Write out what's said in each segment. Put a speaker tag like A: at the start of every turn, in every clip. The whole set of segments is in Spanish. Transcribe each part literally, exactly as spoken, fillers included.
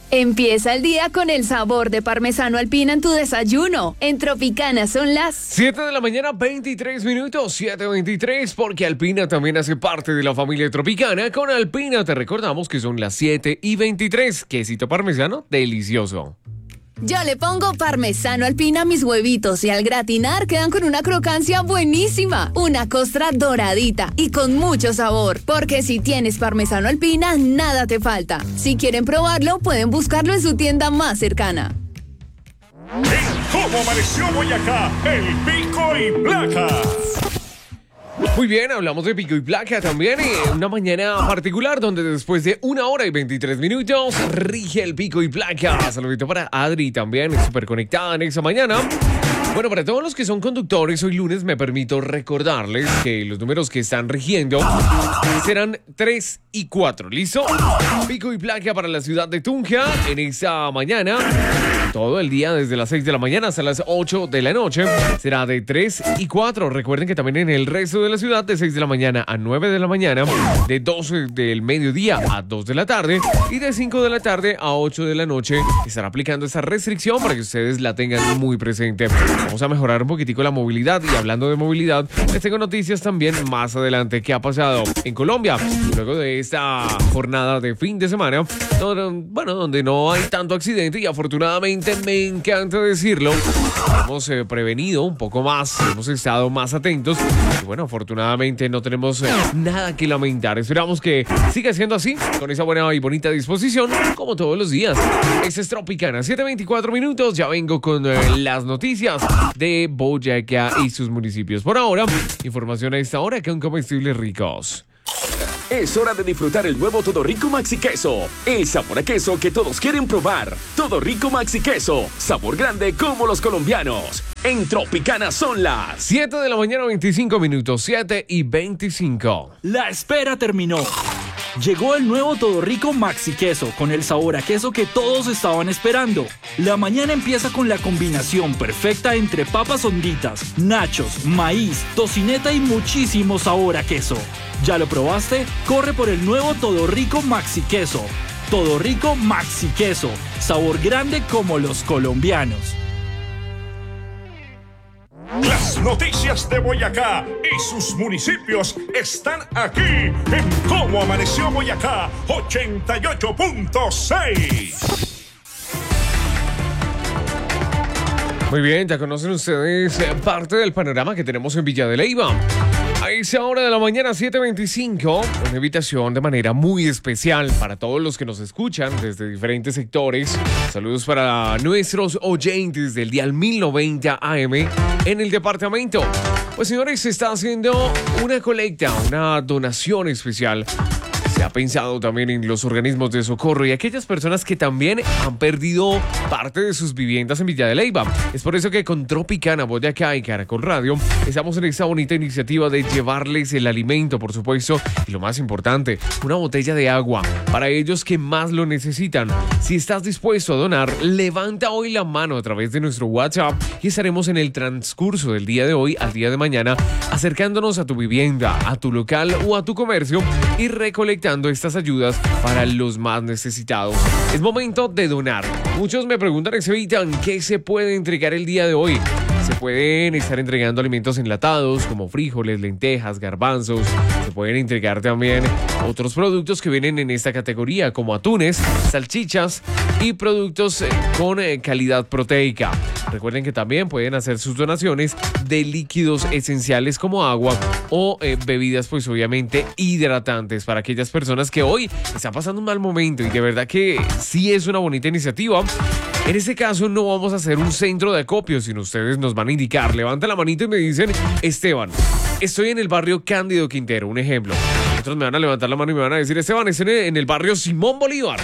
A: Empieza el día con el sabor de parmesano alpina en tu desayuno. En Tropicana son las
B: siete de la mañana, veintitrés minutos, siete veintitrés, porque Alpina también hace parte de la familia Tropicana. Con Alpina te recordamos que son las siete y veintitrés. Quesito parmesano, delicioso.
A: Yo le pongo parmesano alpina a mis huevitos y al gratinar quedan con una crocancia buenísima, una costra doradita y con mucho sabor, porque si tienes parmesano alpina, nada te falta. Si quieren probarlo, pueden buscarlo en su tienda más cercana.
C: En Cómo Amaneció Boyacá, el Pico y Placa.
B: Muy bien, hablamos de pico y placa también y una mañana particular donde después de una hora y veintitrés minutos rige el pico y placa. Saludito para Adri también, súper conectada en esa mañana. Bueno, para todos los que son conductores, hoy lunes me permito recordarles que los números que están rigiendo serán tres y cuatro. ¿Listo? Pico y placa para la ciudad de Tunja en esta mañana. Todo el día desde las seis de la mañana hasta las ocho de la noche será de tres y cuatro. Recuerden que también en el resto de la ciudad de seis de la mañana a nueve de la mañana, de doce del mediodía a dos de la tarde y de cinco de la tarde a ocho de la noche estará aplicando esa restricción para que ustedes la tengan muy presente. Vamos a mejorar un poquitico la movilidad y hablando de movilidad, les tengo noticias también más adelante. ¿Qué ha pasado en Colombia? Luego de esta jornada de fin de semana, donde, bueno, donde no hay tanto accidente y afortunadamente me encanta decirlo, hemos eh, prevenido un poco más, hemos estado más atentos y bueno, afortunadamente no tenemos eh, nada que lamentar. Esperamos que siga siendo así, con esa buena y bonita disposición, como todos los días. Esta es Tropicana, siete veinticuatro minutos, ya vengo con eh, las noticias de Boyacá y sus municipios. Por ahora, información a esta hora con comestibles ricos.
D: Es hora de disfrutar el nuevo Todo Rico Maxi Queso. El sabor a queso que todos quieren probar. Todo Rico Maxi Queso. Sabor grande como los colombianos. En Tropicana son las
B: siete de la mañana, veinticinco minutos. siete y veinticinco.
E: La espera terminó. Llegó el nuevo Todo Rico Maxi Queso con el sabor a queso que todos estaban esperando. La mañana empieza con la combinación perfecta entre papas honditas, nachos, maíz, tocineta y muchísimo sabor a queso. ¿Ya lo probaste? Corre por el nuevo Todo Rico Maxi Queso. Todo Rico Maxi Queso. Sabor grande como los colombianos.
C: Las noticias de Boyacá y sus municipios están aquí en Cómo Amaneció Boyacá ochenta y ocho punto seis.
B: Muy bien, ya conocen ustedes parte del panorama que tenemos en Villa de Leyva. A esa hora de la mañana, siete veinticinco, una invitación de manera muy especial para todos los que nos escuchan desde diferentes sectores. Saludos para nuestros oyentes del dial mil noventa A M en el departamento. Pues señores, se está haciendo una colecta, una donación especial. Se ha pensado también en los organismos de socorro y aquellas personas que también han perdido parte de sus viviendas en Villa de Leyva. Es por eso que con Tropicana, Boyacá y Caracol Radio estamos en esta bonita iniciativa de llevarles el alimento, por supuesto, y lo más importante, una botella de agua para ellos que más lo necesitan. Si estás dispuesto a donar, levanta hoy la mano a través de nuestro WhatsApp y estaremos en el transcurso del día de hoy al día de mañana acercándonos a tu vivienda, a tu local o a tu comercio y recolectando estas ayudas para los más necesitados. Es momento de donar. Muchos me preguntan, Exevitan, ¿qué se puede entregar el día de hoy? Se pueden estar entregando alimentos enlatados como frijoles, lentejas, garbanzos. Se pueden entregar también otros productos que vienen en esta categoría como atunes, salchichas y productos con calidad proteica. Recuerden que también pueden hacer sus donaciones de líquidos esenciales como agua o eh, bebidas pues obviamente hidratantes para aquellas personas que hoy están pasando un mal momento y de verdad que sí es una bonita iniciativa. En este caso no vamos a hacer un centro de acopio, sino ustedes nos van a indicar. Levantan la manito y me dicen, Esteban, estoy en el barrio Cándido Quintero, un ejemplo. Otros me van a levantar la mano y me van a decir, Esteban, estoy en el barrio Simón Bolívar.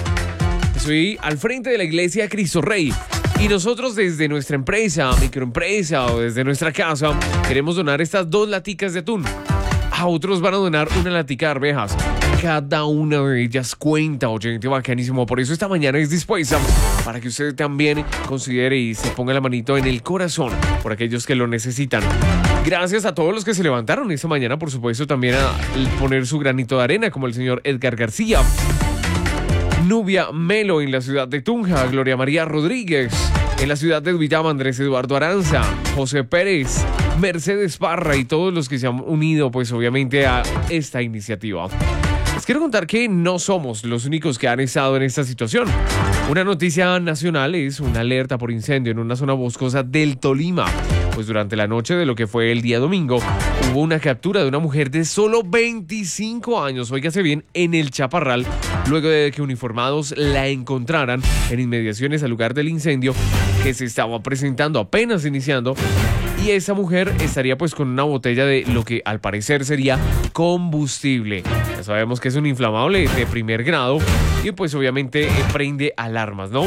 B: Estoy al frente de la iglesia Cristo Rey. Y nosotros desde nuestra empresa, microempresa o desde nuestra casa queremos donar estas dos laticas de atún. A otros van a donar una latica de arvejas. Cada una de ellas cuenta, oyente, bacanísimo. Por eso esta mañana es dispuesta para que usted también considere y se ponga la manito en el corazón por aquellos que lo necesitan. Gracias a todos los que se levantaron esta mañana, por supuesto, también a poner su granito de arena, como el señor Edgar García. Nubia Melo en la ciudad de Tunja, Gloria María Rodríguez en la ciudad de Duitama, Andrés Eduardo Aranza, José Pérez, Mercedes Parra y todos los que se han unido pues obviamente a esta iniciativa. Les quiero contar que no somos los únicos que han estado en esta situación. Una noticia nacional es una alerta por incendio en una zona boscosa del Tolima. Pues durante la noche de lo que fue el día domingo, hubo una captura de una mujer de solo veinticinco años, óigase bien, en el Chaparral, luego de que uniformados la encontraran en inmediaciones al lugar del incendio que se estaba presentando, apenas iniciando. Y esa mujer estaría pues con una botella de lo que al parecer sería combustible. Ya sabemos que es un inflamable de primer grado y pues obviamente prende alarmas, ¿no?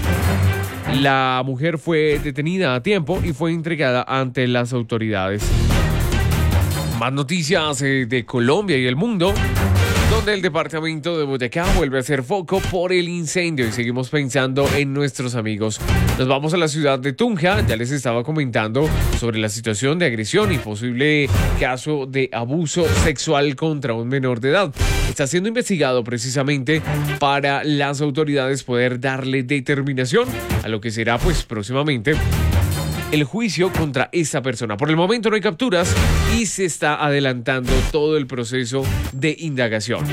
B: La mujer fue detenida a tiempo y fue entregada ante las autoridades. Más noticias eh, de Colombia y el mundo, donde el departamento de Boyacá vuelve a ser foco por el incendio y seguimos pensando en nuestros amigos. Nos vamos a la ciudad de Tunja, ya les estaba comentando sobre la situación de agresión y posible caso de abuso sexual contra un menor de edad. Está siendo investigado precisamente para las autoridades poder darle determinación a lo que será pues próximamente el juicio contra esta persona. Por el momento no hay capturas y se está adelantando todo el proceso de indagación.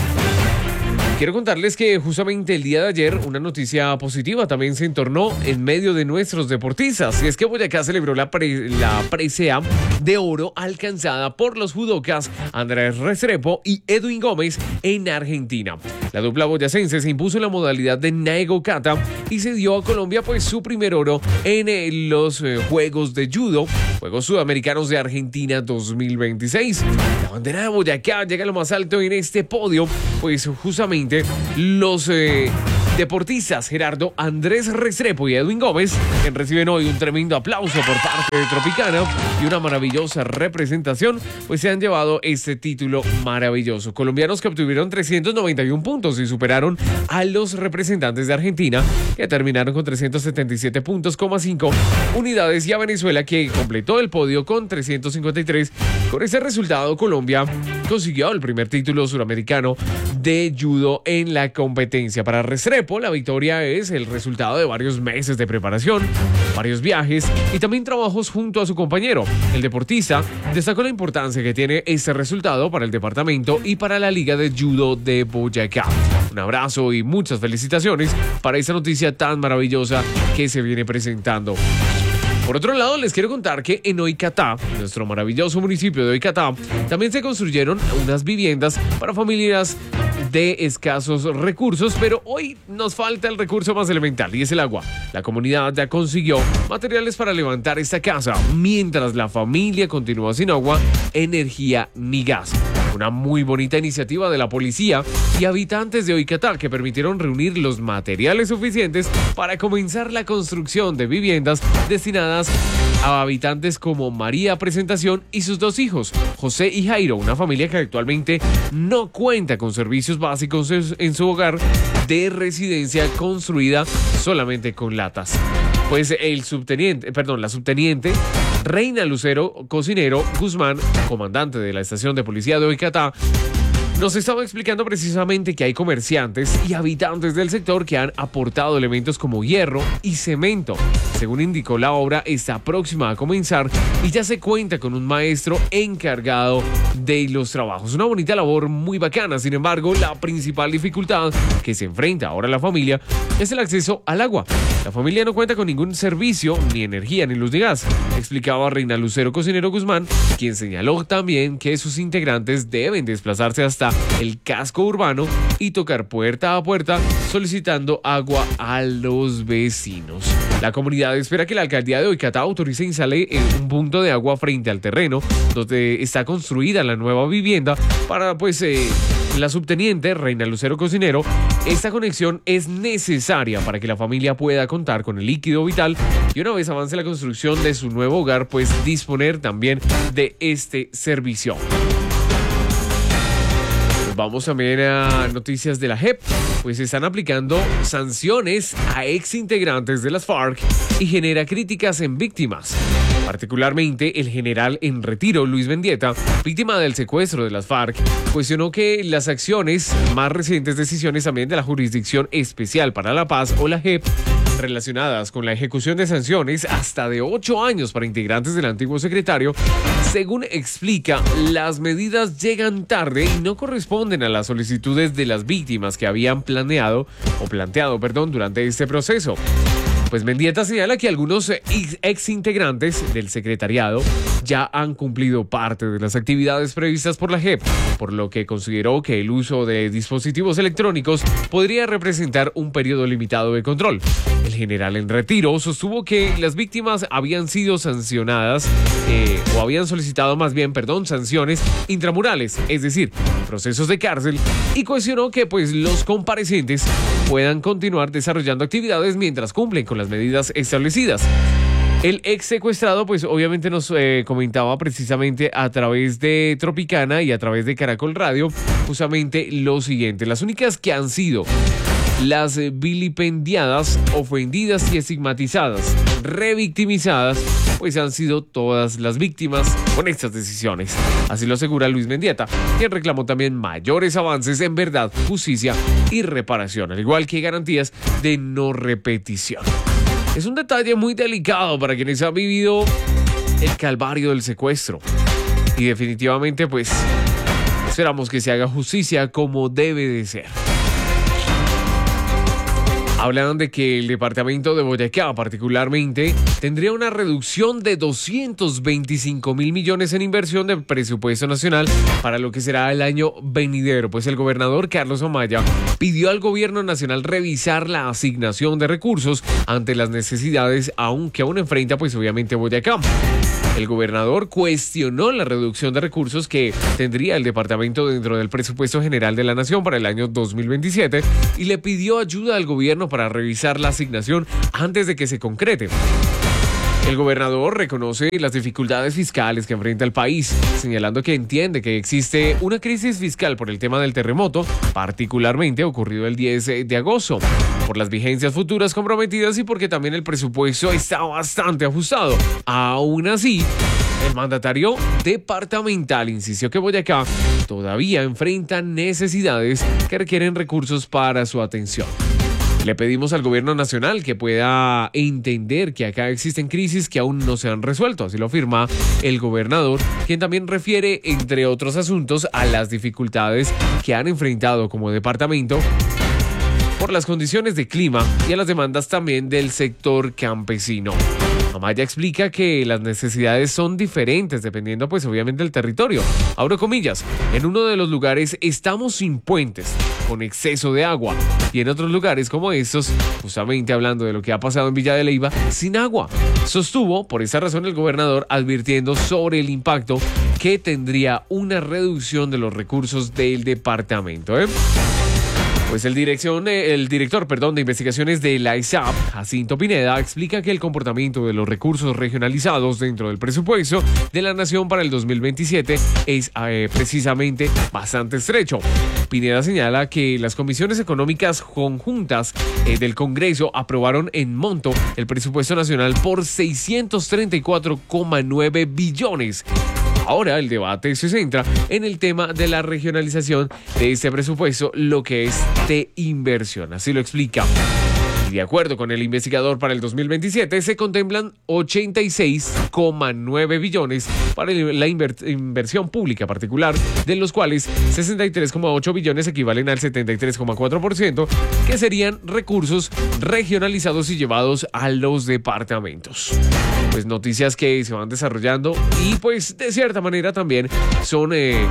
B: Quiero contarles que justamente el día de ayer una noticia positiva también se entornó en medio de nuestros deportistas. Y es que Boyacá celebró la, pre, la presea de oro alcanzada por los judocas Andrés Restrepo y Edwin Gómez en Argentina. La dupla boyacense se impuso en la modalidad de Naego Kata y se dio a Colombia pues su primer oro en eh, los eh, Juegos de Judo, Juegos Sudamericanos de Argentina dos mil veintiséis. La bandera de Boyacá llega a lo más alto en este podio, pues justamente los eh, deportistas Gerardo Andrés Restrepo y Edwin Gómez, que reciben hoy un tremendo aplauso por parte de Tropicana y una maravillosa representación, pues se han llevado este título maravilloso. Colombianos que obtuvieron trescientos noventa y uno puntos y superaron a los representantes de Argentina, que terminaron con trescientos setenta y siete puntos, cinco unidades, y a Venezuela, que completó el podio con trescientos cincuenta y tres. Con ese resultado, Colombia consiguió el primer título suramericano de judo en la competencia. Para Restrepo, la victoria es el resultado de varios meses de preparación, varios viajes y también trabajos junto a su compañero. El deportista destacó la importancia que tiene este resultado para el departamento y para la Liga de Judo de Boyacá. Un abrazo y muchas felicitaciones para esta noticia tan maravillosa que se viene presentando. Por otro lado, les quiero contar que en Oicatá, nuestro maravilloso municipio de Oicatá, también se construyeron unas viviendas para familias de escasos recursos, pero hoy nos falta el recurso más elemental y es el agua. La comunidad ya consiguió materiales para levantar esta casa, mientras la familia continúa sin agua, energía ni gas. Una muy bonita iniciativa de la policía y habitantes de Oicatá, que permitieron reunir los materiales suficientes para comenzar la construcción de viviendas destinadas a habitantes como María Presentación y sus dos hijos, José y Jairo, una familia que actualmente no cuenta con servicios básicos en su hogar de residencia construida solamente con latas. Pues el subteniente, perdón, la subteniente Reina Lucero Cocinero Guzmán, comandante de la estación de policía de Oicatá, nos estaba explicando precisamente que hay comerciantes y habitantes del sector que han aportado elementos como hierro y cemento. Según indicó, la obra está próxima a comenzar y ya se cuenta con un maestro encargado de los trabajos. Una bonita labor muy bacana. Sin embargo, la principal dificultad que se enfrenta ahora la familia es el acceso al agua. La familia no cuenta con ningún servicio, ni energía, ni luz ni gas, explicaba Reina Lucero Cocinero Guzmán, quien señaló también que sus integrantes deben desplazarse hasta el casco urbano y tocar puerta a puerta solicitando agua a los vecinos. La comunidad espera que la alcaldía de Oicatá autorice e instale un punto de agua frente al terreno donde está construida la nueva vivienda para pues eh, la subteniente Reina Lucero Cocinero. Esta conexión es necesaria para que la familia pueda contar con el líquido vital y una vez avance la construcción de su nuevo hogar, pues disponer también de este servicio. Vamos también a noticias de la J E P, pues están aplicando sanciones a ex integrantes de las FARC y genera críticas en víctimas. Particularmente, el general en retiro, Luis Mendieta, víctima del secuestro de las FARC, cuestionó que las acciones, más recientes decisiones también de la Jurisdicción Especial para la Paz o la J E P, relacionadas con la ejecución de sanciones hasta de ocho años para integrantes del antiguo secretario, según explica, las medidas llegan tarde y no corresponden a las solicitudes de las víctimas que habían planeado o planteado, perdón, durante este proceso. Pues Mendieta señala que algunos ex, ex integrantes del secretariado ya han cumplido parte de las actividades previstas por la J E P, por lo que consideró que el uso de dispositivos electrónicos podría representar un periodo limitado de control. El general en retiro sostuvo que las víctimas habían sido sancionadas eh, o habían solicitado más bien, perdón, sanciones intramurales, es decir, procesos de cárcel, y cuestionó que pues los comparecientes puedan continuar desarrollando actividades mientras cumplen con las medidas establecidas. El ex secuestrado, pues obviamente nos eh, comentaba precisamente a través de Tropicana y a través de Caracol Radio, justamente lo siguiente: las únicas que han sido las vilipendiadas, ofendidas y estigmatizadas, revictimizadas, pues han sido todas las víctimas con estas decisiones. Así lo asegura Luis Mendieta, quien reclamó también mayores avances en verdad, justicia y reparación, al igual que garantías de no repetición. Es un detalle muy delicado para quienes han vivido el calvario del secuestro. Y definitivamente, pues, esperamos que se haga justicia como debe de ser. Hablan de que el departamento de Boyacá particularmente tendría una reducción de doscientos veinticinco mil millones en inversión del presupuesto nacional para lo que será el año venidero, pues el gobernador Carlos Amaya pidió al gobierno nacional revisar la asignación de recursos ante las necesidades aún que aún enfrenta pues obviamente Boyacá. El gobernador cuestionó la reducción de recursos que tendría el departamento dentro del presupuesto general de la nación para el año dos mil veintisiete y le pidió ayuda al gobierno para revisar la asignación antes de que se concrete. El gobernador reconoce las dificultades fiscales que enfrenta el país, señalando que entiende que existe una crisis fiscal por el tema del terremoto, particularmente ocurrido el diez de agosto, por las vigencias futuras comprometidas y porque también el presupuesto está bastante ajustado. Aún así, el mandatario departamental insistió que Boyacá todavía enfrenta necesidades que requieren recursos para su atención. Le pedimos al gobierno nacional que pueda entender que acá existen crisis que aún no se han resuelto, así lo afirma el gobernador, quien también refiere, entre otros asuntos, a las dificultades que han enfrentado como departamento por las condiciones de clima y a las demandas también del sector campesino. Amaya explica que las necesidades son diferentes dependiendo pues obviamente del territorio. Abro comillas, en uno de los lugares estamos sin puentes, con exceso de agua, y en otros lugares como estos, justamente hablando de lo que ha pasado en Villa de Leyva, sin agua. Sostuvo por esa razón el gobernador advirtiendo sobre el impacto que tendría una reducción de los recursos del departamento, ¿eh? Pues el, dirección, el director perdón, de investigaciones de la I S A P, Jacinto Pineda, explica que el comportamiento de los recursos regionalizados dentro del presupuesto de la Nación para el dos mil veintisiete es eh, precisamente bastante estrecho. Pineda señala que las comisiones económicas conjuntas eh, del Congreso aprobaron en monto el presupuesto nacional por seiscientos treinta y cuatro coma nueve billones. Ahora el debate se centra en el tema de la regionalización de este presupuesto, lo que es de inversión. Así lo explica. Y de acuerdo con el investigador, para el dos mil veintisiete se contemplan ochenta y seis coma nueve billones para la inver- inversión pública particular, de los cuales sesenta y tres coma ocho billones equivalen al setenta y tres coma cuatro por ciento, que serían recursos regionalizados y llevados a los departamentos. Pues noticias que se van desarrollando y pues de cierta manera también son eh,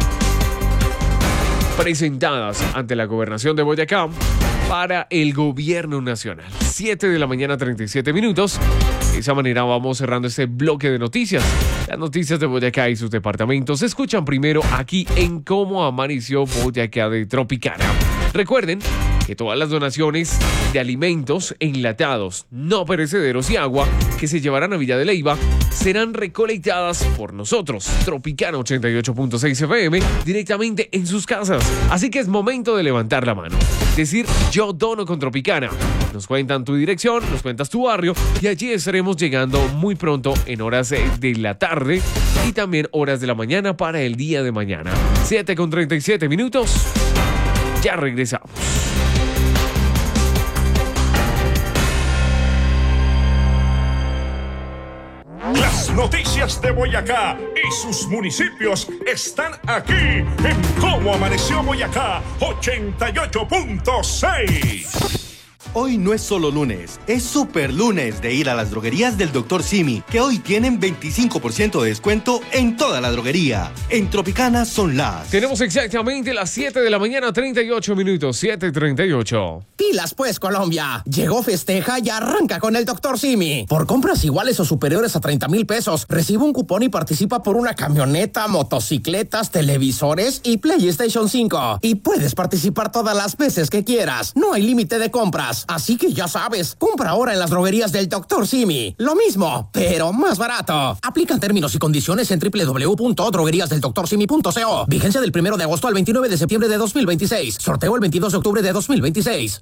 B: presentadas ante la gobernación de Boyacá para el gobierno nacional. siete de la mañana, treinta y siete minutos. De esa manera vamos cerrando este bloque de noticias. Las noticias de Boyacá y sus departamentos se escuchan primero aquí en Cómo Amaneció Boyacá de Tropicana. Recuerden que todas las donaciones de alimentos enlatados, no perecederos y agua que se llevarán a Villa de Leyva serán recolectadas por nosotros, Tropicana ochenta y ocho punto seis F M, directamente en sus casas. Así que es momento de levantar la mano, decir yo dono con Tropicana. Nos cuentan tu dirección, nos cuentas tu barrio y allí estaremos llegando muy pronto en horas de la tarde y también horas de la mañana para el día de mañana. siete con treinta y siete minutos. Ya regresamos.
C: Las noticias de Boyacá y sus municipios están aquí en Cómo Amaneció Boyacá ochenta y ocho punto seis.
F: Hoy no es solo lunes, es super lunes de ir a las droguerías del doctor Simi, que hoy tienen veinticinco por ciento de descuento en toda la droguería. En Tropicana son las...
B: Tenemos exactamente las siete de la mañana, treinta y ocho minutos, siete treinta y ocho.
G: Pilas pues, Colombia. Llegó Festeja y arranca con el doctor Simi. Por compras iguales o superiores a treinta mil pesos, recibe un cupón y participa por una camioneta, motocicletas, televisores y PlayStation cinco. Y puedes participar todas las veces que quieras. No hay límite de compras. Así que ya sabes, compra ahora en las droguerías del doctor Simi. Lo mismo, pero más barato. Aplican términos y condiciones en doble u doble u doble u punto droguerías del doctor simi punto co. Vigencia del primero de agosto al veintinueve de septiembre de dos mil veintiséis. Sorteo el veintidós de octubre de dos mil veintiséis.